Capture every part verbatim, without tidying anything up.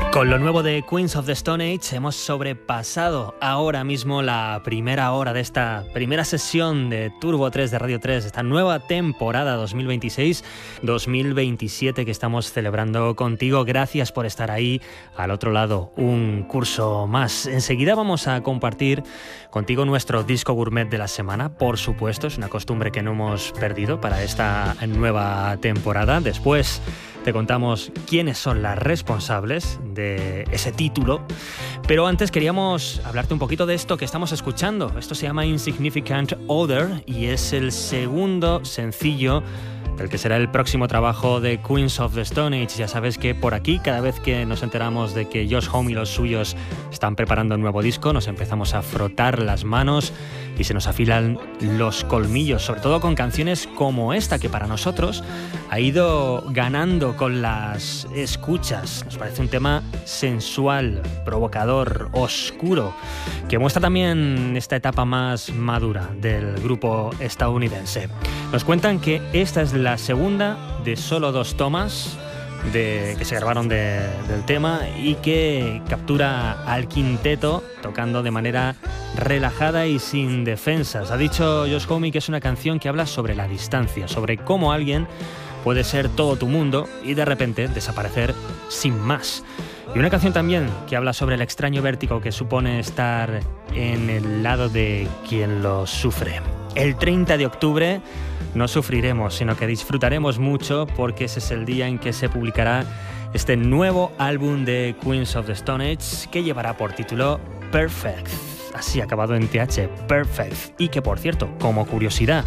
Con lo nuevo de Queens of the Stone Age hemos sobrepasado ahora mismo la primera hora de esta primera sesión de Turbo tres de Radio tres, esta nueva temporada dos mil veintiséis dos mil veintisiete que estamos celebrando contigo. Gracias por estar ahí al otro lado, un curso más. Enseguida vamos a compartir contigo nuestro disco gourmet de la semana, por supuesto, es una costumbre que no hemos perdido para esta nueva temporada. Después te contamos quiénes son las responsables de ese título, pero antes queríamos hablarte un poquito de esto que estamos escuchando. Esto se llama Insignificant Other y es el segundo sencillo del que será el próximo trabajo de Queens of the Stone Age. Ya sabes que por aquí, cada vez que nos enteramos de que Josh Homme y los suyos están preparando un nuevo disco, nos empezamos a frotar las manos y se nos afilan los colmillos, sobre todo con canciones como esta, que para nosotros ha ido ganando con las escuchas. Nos parece un tema sensual, provocador, oscuro, que muestra también esta etapa más madura del grupo estadounidense. Nos cuentan que esta es la segunda de solo dos tomas de, que se grabaron de, del tema y que captura al quinteto tocando de manera relajada y sin defensas. Ha dicho Josh Homme que es una canción que habla sobre la distancia, sobre cómo alguien puede ser todo tu mundo y de repente desaparecer sin más. Y una canción también que habla sobre el extraño vértigo que supone estar en el lado de quien lo sufre. El treinta de octubre no sufriremos, sino que disfrutaremos mucho, porque ese es el día en que se publicará este nuevo álbum de Queens of the Stone Age, que llevará por título Perfect, así acabado en T H, Perfect, y que, por cierto, como curiosidad,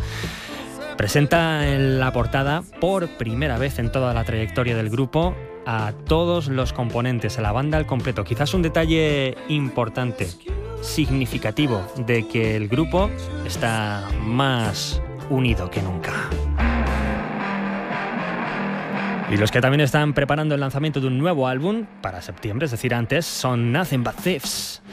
presenta en la portada por primera vez en toda la trayectoria del grupo a todos los componentes, a la banda al completo. Quizás un detalle importante, significativo, de que el grupo está más unido que nunca. Y los que también están preparando el lanzamiento de un nuevo álbum para septiembre, es decir, antes, son Nothing But Thieves.